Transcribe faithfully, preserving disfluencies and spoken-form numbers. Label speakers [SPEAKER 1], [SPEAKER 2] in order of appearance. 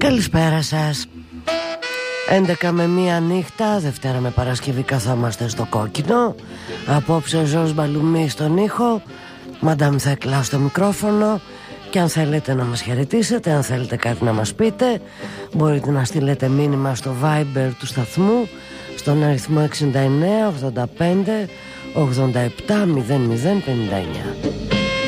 [SPEAKER 1] Καλησπέρα σας. έντεκα με μία νύχτα, Δευτέρα με Παρασκευή, καθόμαστε στο κόκκινο. Απόψε ο Ζως Μπαλουμί στον ήχο, Μαντάμ Θεκλά στο μικρόφωνο. Και αν θέλετε να μας χαιρετήσετε, αν θέλετε κάτι να μας πείτε, μπορείτε να στείλετε μήνυμα στο Viber του σταθμού στον αριθμό εξήντα εννέα ογδόντα πέντε ογδόντα επτά μηδέν μηδέν πενήντα εννέα.